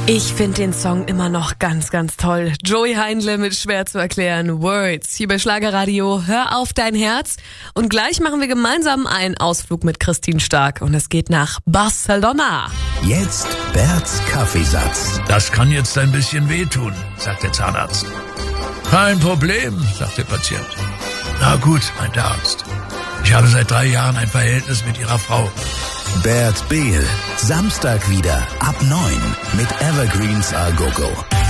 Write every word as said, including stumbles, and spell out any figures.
Ich finde den Song immer noch ganz, ganz toll. Joey Heindle mit schwer zu erklären Words. Hier bei Schlagerradio, hör auf dein Herz. Und gleich machen wir gemeinsam einen Ausflug mit Christine Stark. Und es geht nach Barcelona. Jetzt Berts Kaffeesatz. Das kann jetzt ein bisschen wehtun, sagt der Zahnarzt. Kein Problem, sagt der Patient. Na gut, meint der Arzt. Ich habe seit drei Jahren ein Verhältnis mit Ihrer Frau. Bert Behl, Samstag wieder ab neun mit Evergreens A Go Go.